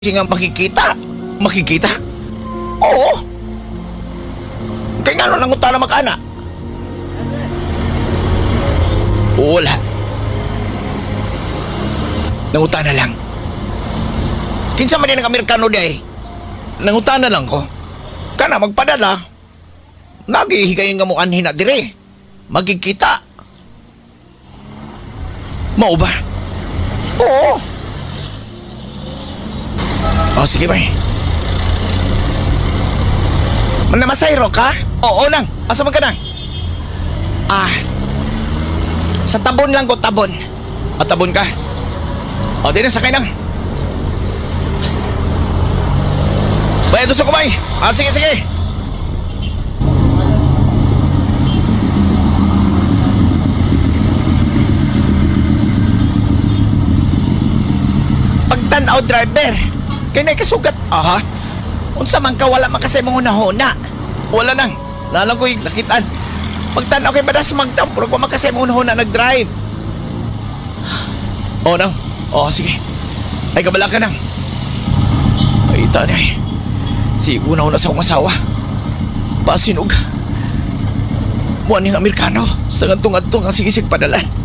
nga makikita. Makikita? Oo. Kaya nga nang utana mag-ana. Wala. Nangutana lang. Kinsa man din ang Amerikano day. Nangutana lang ko. Kana magpadala. Nagihigayon nga mo anhin na dire. Magkikita. Mao ba? Oo. Oh, sige bay. Manamasayro ka? Oo nang. Asa man ka nang? Sa tabon lang ko, tabon. O, tabon ka? O, di na sakay nang. Bay, gusto ko bay. Sige, sige. Pagtanaw, driver. Kaya na kasugat. Aha. Unsa man ka, wala man kasi mong hunahuna. Wala nang. Lalang ko'y nakitaan. Pagtanaw kay badas magtampurog, wala man kasi mong hunahuna nag-drive. Oh, nang. Oh, sige. Ay, kabala ka nang. Ay, tanay. Si una-una sa akong asawa. Pasinog. Buwan niyang Amerikano. Sa gantong-gantong ang sigisig padalan.